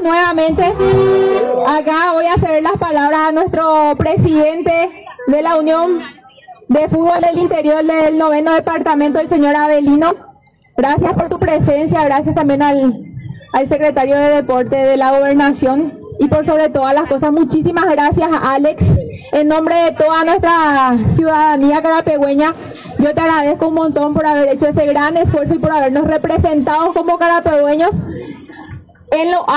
nuevamente. Acá voy a hacer las palabras a nuestro presidente de la Unión de Fútbol del Interior del 9º Departamento, el señor Avelino. Gracias por tu presencia, gracias también al secretario de Deporte de la Gobernación y por sobre todas las cosas, muchísimas gracias a Alex. En nombre de toda nuestra ciudadanía carapegüeña, yo te agradezco un montón por haber hecho ese gran esfuerzo y por habernos representado como carapegüeños en lo